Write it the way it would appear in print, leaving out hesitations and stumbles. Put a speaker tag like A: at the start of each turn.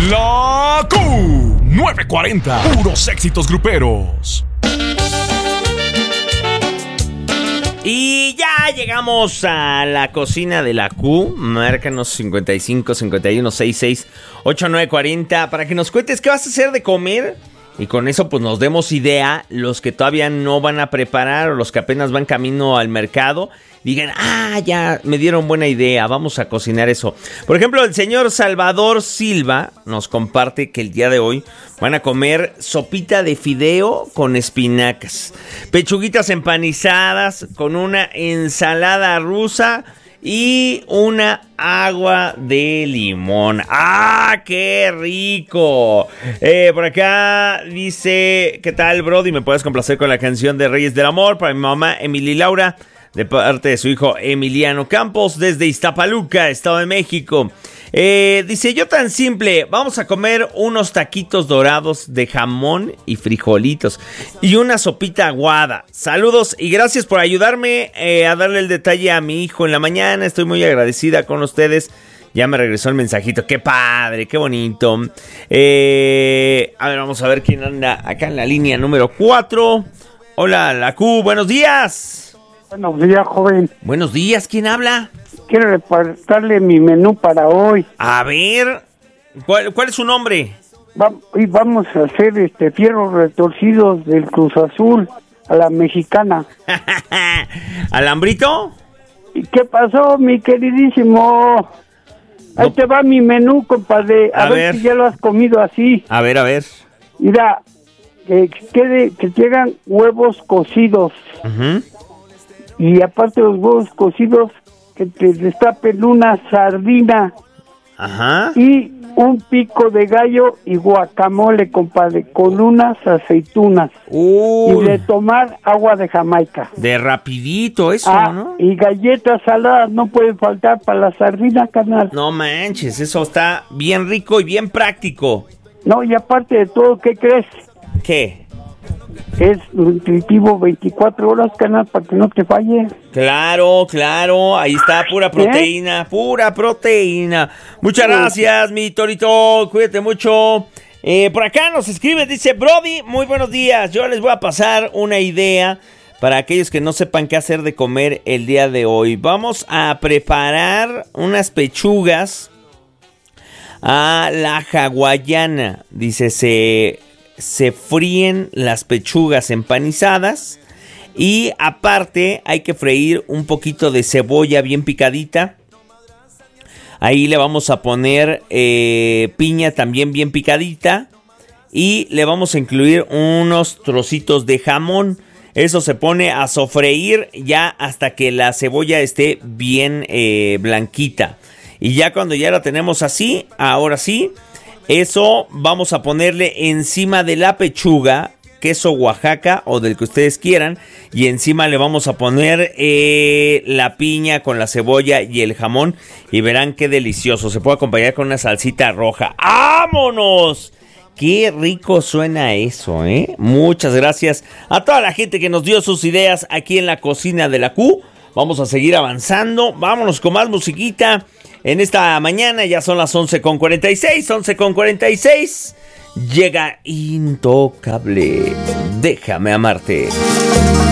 A: La Q940, puros éxitos gruperos.
B: Y ya llegamos a la cocina de la Q. Márcanos 55 51 66 8940 para que nos cuentes qué vas a hacer de comer. Y con eso pues nos demos idea, los que todavía no van a preparar o los que apenas van camino al mercado, digan, ya me dieron buena idea, vamos a cocinar eso. Por ejemplo, el señor Salvador Silva nos comparte que el día de hoy van a comer sopita de fideo con espinacas, pechuguitas empanizadas con una ensalada rusa y una agua de limón. ¡Ah, qué rico! Por acá dice, ¿qué tal, Brody? ¿Me puedes complacer con la canción de Reyes del Amor para mi mamá Emily Laura, de parte de su hijo Emiliano Campos, desde Iztapaluca, Estado de México? Dice, yo tan simple, vamos a comer unos taquitos dorados de jamón y frijolitos y una sopita aguada. Saludos y gracias por ayudarme a darle el detalle a mi hijo en la mañana. Estoy muy agradecida con ustedes. Ya me regresó el mensajito. ¡Qué padre! ¡Qué bonito! A ver, vamos a ver quién anda acá en la línea número 4. Hola, la Q, buenos días.
C: Buenos días, joven.
B: Buenos días, ¿quién habla?
C: Quiero reportarle mi menú para hoy.
B: A ver, ¿cuál es su nombre?
C: Hoy vamos a hacer fierros retorcidos del Cruz Azul a la mexicana.
B: ¿Alambrito?
C: ¿Y qué pasó, mi queridísimo? Ahí te va mi menú, compadre. A ver si ya lo has comido así.
B: A ver.
C: Mira, que llegan huevos cocidos.
B: Uh-huh.
C: Y aparte de los huevos cocidos, que te destapen una sardina.
B: Ajá.
C: Y un pico de gallo y guacamole, compadre, con unas aceitunas. Y de tomar agua de Jamaica.
B: De rapidito eso, ¿no?
C: Y galletas saladas no pueden faltar para la sardina, carnal.
B: No manches, eso está bien rico y bien práctico.
C: No, y aparte de todo, ¿qué crees?
B: ¿Qué?
C: Es nutritivo 24 horas, carnal, para que no te falle.
B: Claro, ahí está, pura proteína, pura proteína. Muchas gracias, mi Torito, cuídate mucho. Por acá nos escribe, dice, Brody, muy buenos días, yo les voy a pasar una idea para aquellos que no sepan qué hacer de comer el día de hoy. Vamos a preparar unas pechugas a la hawaiana, dice, se fríen las pechugas empanizadas y aparte hay que freír un poquito de cebolla bien picadita. Ahí le vamos a poner piña también bien picadita y le vamos a incluir unos trocitos de jamón. Eso se pone a sofreír ya hasta que la cebolla esté bien blanquita. Y ya cuando ya la tenemos así, ahora sí, eso vamos a ponerle encima de la pechuga, queso Oaxaca o del que ustedes quieran. Y encima le vamos a poner la piña con la cebolla y el jamón. Y verán qué delicioso. Se puede acompañar con una salsita roja. ¡Vámonos! Qué rico suena eso, ¿eh? Muchas gracias a toda la gente que nos dio sus ideas aquí en la cocina de la Q. Vamos a seguir avanzando. Vámonos con más musiquita. En esta mañana ya son las 11:46. Llega Intocable. Déjame amarte.